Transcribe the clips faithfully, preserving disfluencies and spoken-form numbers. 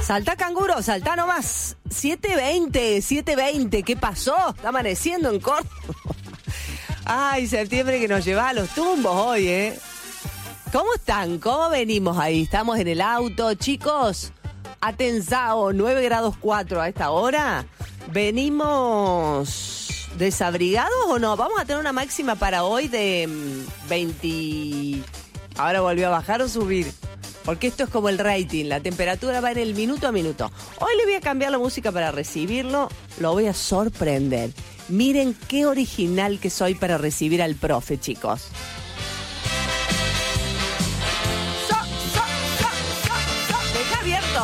Saltá, canguro, saltá nomás. siete veinte, siete veinte, ¿qué pasó? Está amaneciendo en Córdoba. Ay, septiembre que nos lleva a los tumbos hoy, ¿eh? ¿Cómo están? ¿Cómo venimos ahí? ¿Estamos en el auto, chicos? Atensao, nueve grados cuatro a esta hora. ¿Venimos desabrigados o no? Vamos a tener una máxima para hoy de veinte... Ahora volvió a bajar o subir. Porque esto es como el rating, la temperatura va en el minuto a minuto. Hoy le voy a cambiar la música para recibirlo, lo voy a sorprender. Miren qué original que soy para recibir al profe, chicos. So, so, so, so, so. Deja abierto.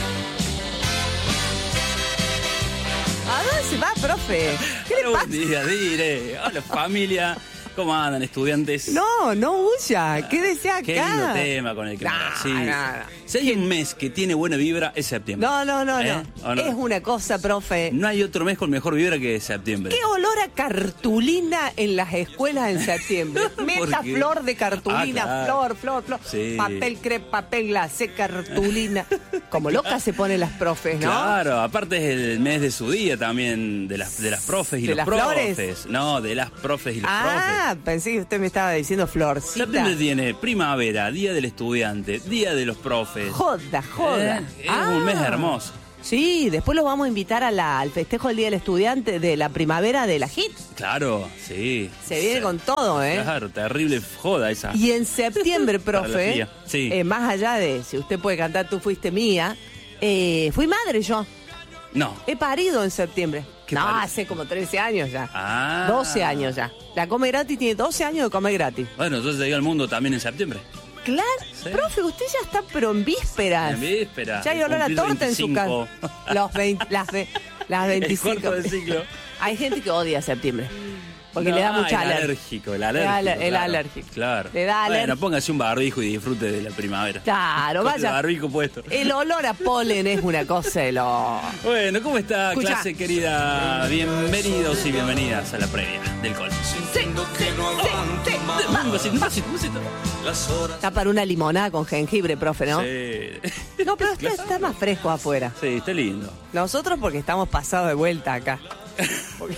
¿A dónde se va, profe? ¿Qué le pasa? Buen día, Dire. Hola, familia. ¿Cómo andan, estudiantes? No, no huya. Quédese acá. Qué lindo tema con el que nah, sí. nah, nah. Si hay un mes que tiene buena vibra, es septiembre. No, no, no, ¿Eh? no. no. Es una cosa, profe. No hay otro mes con mejor vibra que septiembre. ¿Qué olor a cartulina en las escuelas en septiembre? Meta qué? flor de cartulina, Ah, claro. flor, flor, flor. Sí. Papel crepe, papel glacé, cartulina. Como locas se ponen las profes, ¿no? Claro, aparte es el mes de su día también, de las, de las profes y ¿De los las profes. flores? No, de las profes y los Ah, profes. pensé que usted me estaba diciendo florcita. Septiembre tiene primavera, día del estudiante, día de los profes. Joda, joda. Eh, es Ah. un mes hermoso. Sí, después los vamos a invitar a la, al festejo del Día del Estudiante de la primavera de la H I T. Claro, sí. Se viene con todo, ¿eh? Claro, terrible joda esa. Y en septiembre, Para la profe, tía, sí. eh, más allá de si usted puede cantar Tú fuiste mía, eh, fui madre yo. No. He parido en septiembre. ¿Qué No, pari- hace como trece años ya. Ah. doce años ya. La Come Gratis tiene doce años de Come Gratis. Bueno, entonces llega al mundo también en septiembre. Claro, Sí. profe, usted ya está pero en vísperas. En vísperas. Ya hay olor a Cumplir torta en su casa. veinticinco. Los veinte, las, ve- las veinticinco. El cuarto del ciclo. Hay gente que odia septiembre. Porque No, le da mucha el alergia. alérgico, el alérgico. El ale- el claro, alérgico. Claro. Le da alergia. Bueno, póngase un barbijo y disfrute de la primavera. Claro, Con vaya. el barbijo puesto. El olor a polen es una cosa de lo... Bueno, ¿cómo está, Escucha. clase querida? Bienvenidos y bienvenidas a la previa del col. Sí, sí, sí, sí. Un vasito, un vasito, un vasito. Está para una limonada con jengibre, profe, ¿no? Sí. No, pero está, está más fresco afuera. Sí, está lindo. Nosotros porque estamos pasados de vuelta acá. Porque-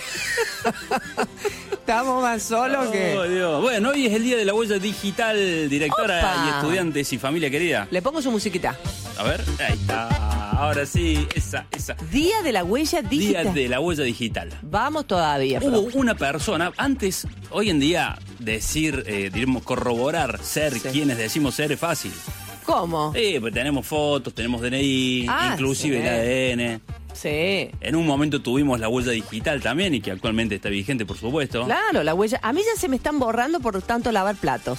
Estamos más solos que... Oh, Dios. Bueno, hoy es el día de la huella digital, directora Opa. y estudiantes y familia querida. Le pongo su musiquita. A ver, ahí está. Ahora sí, esa, esa. Día de la huella digital. Día de la huella digital. Vamos todavía, Hubo profe. una persona, antes, hoy en día, decir, eh, diríamos, corroborar, ser Sí. quienes decimos ser es fácil. ¿Cómo? Sí, pues tenemos fotos, tenemos D N I, Ah, inclusive sí. el A D N. Sí. En un momento tuvimos la huella digital también y que actualmente está vigente, por supuesto. Claro, la huella... A mí ya se me están borrando por tanto lavar platos.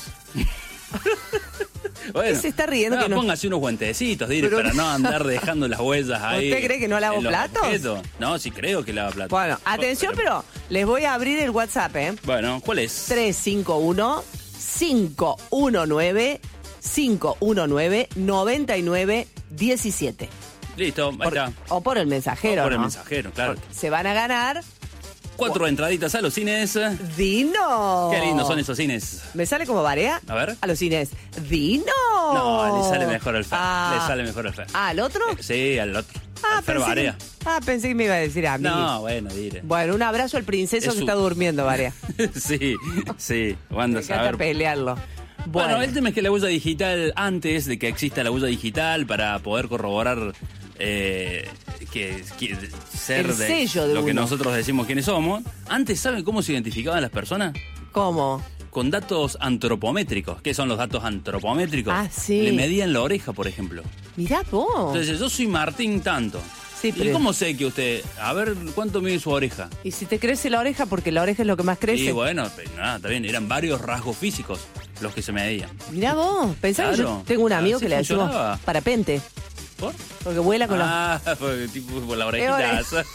Bueno, se está riendo no, que no- póngase unos guantecitos, dire, Pero- para no andar dejando las huellas ahí. ¿Usted cree que no lavo en los platos? objetos. No, sí creo que lava platos. Bueno, atención, pero les voy a abrir el WhatsApp, ¿eh? Bueno, ¿cuál es? tres cinco uno, cinco uno nueve, cinco uno nueve, nueve nueve uno siete. Listo, ahí Por- está. o por el mensajero, O por el ¿no? mensajero, claro. Porque se van a ganar Cuatro entraditas a los cines. Dino. Qué lindos son esos cines. ¿Me sale como Barea? A ver. A los cines. Dino. No, le sale mejor al Fer. Ah. Le sale mejor al Fer. Ah, ¿al otro? Eh, Sí, al otro. Ah, al Fer pensé Barea. que, ah, pensé que me iba a decir a mí. No, bueno, dire. Bueno, un abrazo al princeso Es que su- está durmiendo, Barea. sí, sí. Wanda, Me a encanta ver. pelearlo. Bueno, Bueno, el tema es que la huella digital, antes de que exista la huella digital para poder corroborar eh, que, que ser El de sello de lo que uno. nosotros decimos quiénes somos, antes, ¿saben cómo se identificaban las personas? ¿cómo? Con datos antropométricos. ¿Qué son los datos antropométricos? Ah, sí. Le medían la oreja, por ejemplo. Mirá vos. Entonces, yo soy Martín tanto. Sí, ¿Y pero- cómo sé que usted, a ver, cuánto mide su oreja? Y si te crece la oreja, porque la oreja es lo que más crece. Y bueno, pero nada, está bien, eran varios rasgos físicos los que se medían. Mirá vos. Pensá que yo Claro. tengo un amigo Así que le decimos funcionaba. parapente. ¿Por? Porque vuela con los... Ah, porque tipo por la ¿Qué orejita.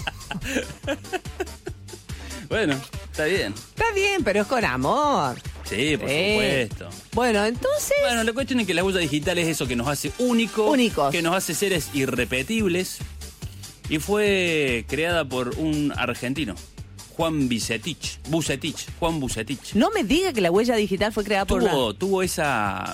Bueno, está bien. Está bien, pero es con amor. Sí, por Sí. supuesto. Bueno, entonces... Bueno, la cuestión es que la huella digital es eso que nos hace únicos, Únicos. que nos hace seres irrepetibles, y fue creada por un argentino, Juan Bucetich, Bucetich, Juan Bucetich. No me diga que la huella digital fue creada por Tuvo, una... tuvo esa,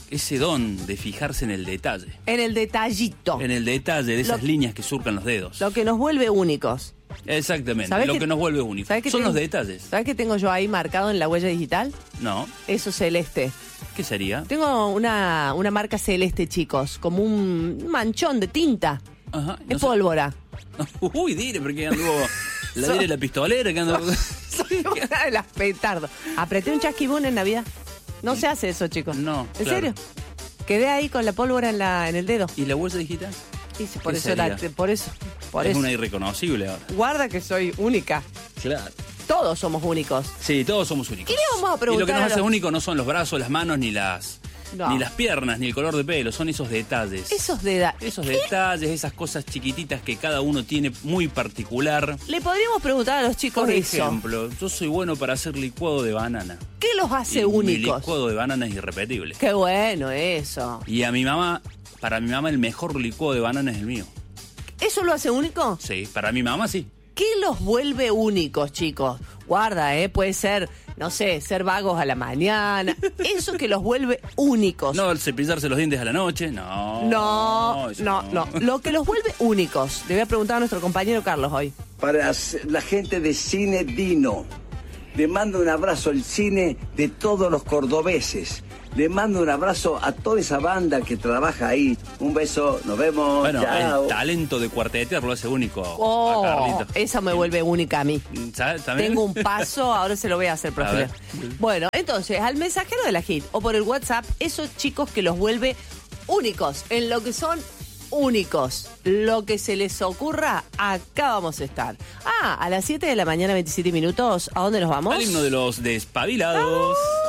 ese don de fijarse en el detalle. En el detallito. En el detalle de esas Lo- líneas que surcan los dedos. Lo que nos vuelve únicos. Exactamente, ¿Sabés lo que- que nos vuelve únicos. ¿Sabés qué Son tengo- los detalles. ¿Sabes qué tengo yo ahí marcado en la huella digital? No, Eso celeste. ¿qué sería? Tengo una, una marca celeste, chicos, como un manchón de tinta. Ajá, Es no sé. pólvora. Uy, dire, porque anduvo la dire la pistolera, que anduvo... Soy una de las petardos. Apreté un chasquibún en Navidad. No se hace eso, chicos. No, ¿En claro. serio? Quedé ahí con la pólvora en, la, en el dedo. ¿Y la huella digital? Y sí, por ¿Qué eso era, sería? por eso. Por es eso. una irreconocible ahora. Guarda que soy única. Claro. Todos somos únicos. Sí, todos somos únicos. ¿Qué le vamos a preguntar Y lo que nos a hace los- únicos no son los brazos, las manos, ni las No. ni las piernas, ni el color de pelo, son esos detalles. Esos de edad. Esos detalles, esas cosas chiquititas que cada uno tiene muy particular. Le podríamos preguntar a los chicos Por de eso. ejemplo, yo soy bueno para hacer licuado de banana. ¿Qué los hace Y mi únicos? licuado de banana es irrepetible. Qué bueno eso. Y a mi mamá, para mi mamá el mejor licuado de banana es el mío. ¿Eso lo hace único? Sí, para mi mamá sí. ¿Qué los vuelve únicos, chicos? Guarda, ¿eh? Puede ser, no sé, ser vagos a la mañana. Eso que los vuelve únicos. No, el cepillarse los dientes a la noche, no. No, eso no, no. Lo que los vuelve únicos. Le voy a preguntar a nuestro compañero Carlos hoy. Para la gente de Cine Dino. Le mando un abrazo al cine de todos los cordobeses. Le mando un abrazo a toda esa banda que trabaja ahí. Un beso, nos vemos. Bueno, chao. el talento de cuartetear lo hace único Oh, a Carlito. esa me vuelve única a mí. ¿Sabes? ¿También? Tengo un paso, ahora se lo voy a hacer, profe. A ver. Bueno, entonces, al mensajero de la Hit o por el WhatsApp, esos chicos que los vuelve únicos, en lo que son únicos. Lo que se les ocurra, acá vamos a estar. Ah, a las siete de la mañana, veintisiete minutos, ¿a dónde nos vamos? Al himno de los despabilados.